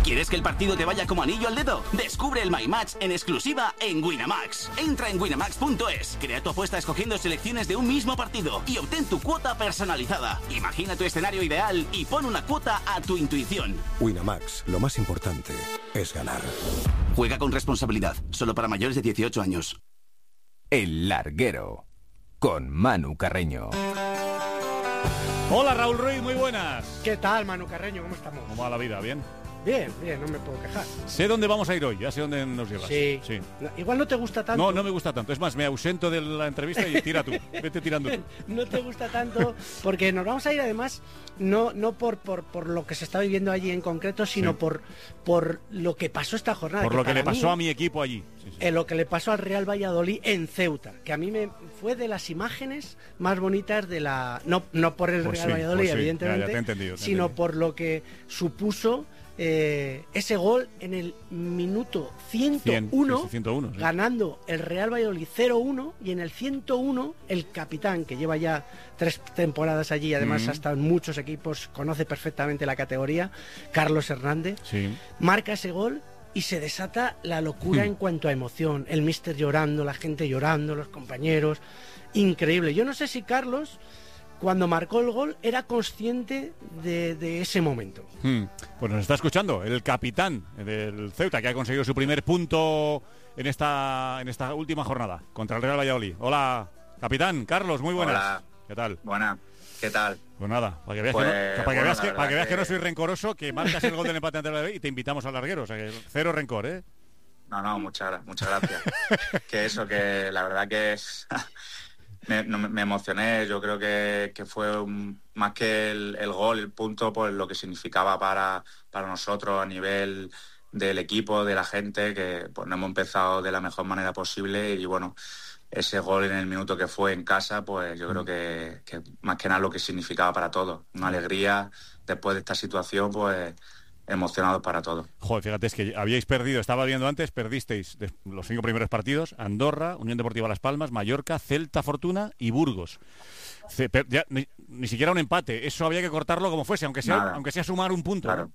¿Quieres que el partido te vaya como anillo al dedo? Descubre el My Match en exclusiva en Winamax. Entra en winamax.es, crea tu apuesta escogiendo selecciones de un mismo partido y obtén tu cuota personalizada. Imagina tu escenario ideal y pon una cuota a tu intuición. Winamax, lo más importante es ganar. Juega con responsabilidad, solo para mayores de 18 años. El Larguero, con Manu Carreño. Hola Raúl Ruiz, muy buenas. ¿Qué tal, Manu Carreño? ¿Cómo estamos? ¿Cómo va la vida? ¿Bien? Bien, no me puedo quejar. Sé dónde vamos a ir hoy, ya sé dónde nos llevas. Sí. No, igual no te gusta tanto. No me gusta tanto. Es más, me ausento de la entrevista y tira tú. Vete tirando tú. No te gusta tanto porque nos vamos a ir además no por lo que se está viviendo allí en concreto, sino por lo que pasó esta jornada. Por lo que le pasó a mi equipo allí. Sí. Lo que le pasó al Real Valladolid en Ceuta, que a mí me fue de las imágenes más bonitas de la... No por el Real Valladolid, evidentemente, ya te he entendido, sino por lo que supuso ese gol en el minuto 101, 101 sí. Ganando el Real Valladolid 0-1, y en el 101 el capitán, que lleva ya 3 temporadas allí, además ha estado en muchos equipos, conoce perfectamente la categoría, Carlos Hernández, marca ese gol y se desata la locura en cuanto a emoción, el míster llorando, la gente llorando, los compañeros, increíble. Yo no sé si Carlos, cuando marcó el gol, era consciente de ese momento. Pues nos está escuchando el capitán del Ceuta, que ha conseguido su primer punto en esta última jornada contra el Real Valladolid. Hola, capitán. Carlos, muy buenas. Hola. ¿Qué tal? Buenas. ¿Qué tal? Pues nada, para que veas que no soy rencoroso, que marcas el gol del empate ante el Valladolid y te invitamos al Larguero. O sea, que cero rencor, ¿eh? No, muchas gracias. que la verdad que es... Me emocioné. Yo creo que fue más que el gol, el punto, pues lo que significaba para nosotros a nivel del equipo, de la gente, que pues no hemos empezado de la mejor manera posible. Y bueno, ese gol en el minuto que fue en casa, pues yo creo que más que nada lo que significaba para todos. Una alegría después de esta situación, pues emocionados para todos. Joder, fíjate, es que habíais perdido, estaba viendo antes, perdisteis los 5 primeros partidos: Andorra, Unión Deportiva Las Palmas, Mallorca, Celta Fortuna y Burgos. Ya, ni siquiera un empate, eso había que cortarlo como fuese, aunque sea sumar un punto. Claro. ¿No?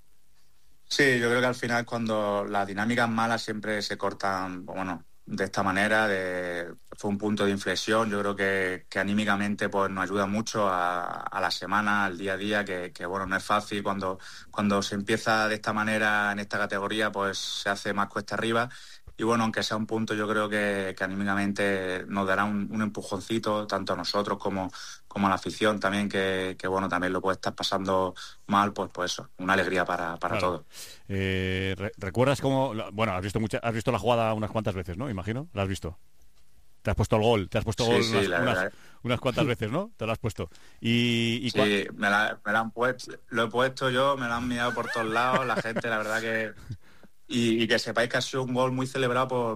Sí, yo creo que al final, cuando las dinámicas malas siempre se cortan, bueno, de esta manera, fue un punto de inflexión. Yo creo que anímicamente pues nos ayuda mucho a la semana, al día a día, que bueno, no es fácil cuando se empieza de esta manera en esta categoría, pues se hace más cuesta arriba. Y bueno, aunque sea un punto, yo creo que anímicamente nos dará un empujoncito, tanto a nosotros como a la afición también, que bueno, también lo puede estar pasando mal, pues eso, una alegría para todos. ¿Recuerdas cómo? Bueno, has visto la jugada unas cuantas veces, ¿no? Imagino, ¿la has visto? Te has puesto el gol, sí, unas cuantas veces, ¿no? Te lo has puesto. Sí, me la han puesto, lo he puesto yo, me la han mirado por todos lados, la gente, la verdad que... Y que sepáis que ha sido un gol muy celebrado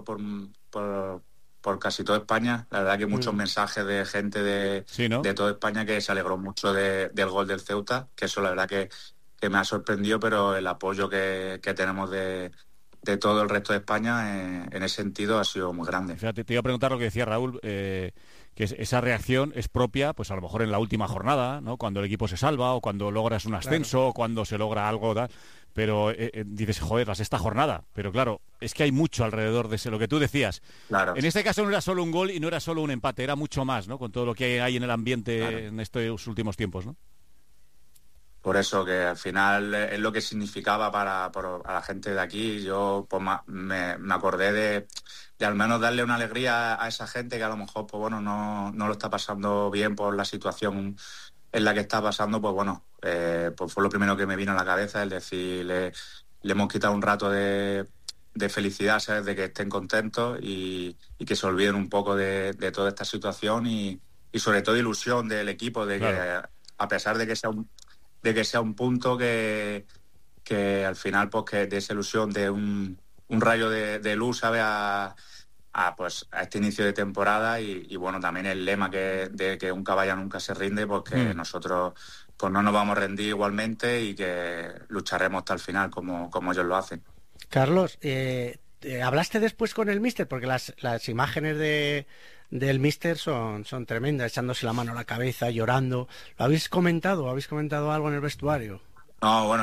por casi toda España. La verdad que muchos mensajes de gente de toda España que se alegró mucho del gol del Ceuta, que eso la verdad que me ha sorprendido, pero el apoyo que tenemos de todo el resto de España en ese sentido ha sido muy grande. Fíjate, te iba a preguntar lo que decía Raúl, que esa reacción es propia, pues a lo mejor en la última jornada, ¿no? Cuando el equipo se salva, o cuando logras un ascenso, o cuando se logra algo tal. Pero dices, joder, la sexta jornada. Pero claro, es que hay mucho alrededor de lo que tú decías. Claro. En este caso no era solo un gol y no era solo un empate, era mucho más, ¿no? Con todo lo que hay en el ambiente en estos últimos tiempos, ¿no? Por eso, que al final es lo que significaba para la gente de aquí. Yo pues me acordé de al menos darle una alegría a esa gente que a lo mejor pues bueno no lo está pasando bien por la situación en la que está pasando. Pues bueno, pues fue lo primero que me vino a la cabeza, el decir, le hemos quitado un rato de felicidad, ¿sabes? De que estén contentos y que se olviden un poco de toda esta situación y sobre todo ilusión del equipo, de que a pesar de que sea un punto que al final pues que de esa ilusión de un rayo de luz, ¿sabe? a este inicio de temporada y bueno, también el lema de que un caballo nunca se rinde, pues que nosotros pues no nos vamos a rendir igualmente y que lucharemos hasta el final como ellos lo hacen. Carlos, ¿hablaste después con el míster? Porque las imágenes del míster son tremendas, echándose la mano a la cabeza, llorando. ¿Lo habéis comentado? ¿Habéis comentado algo en el vestuario? No, bueno,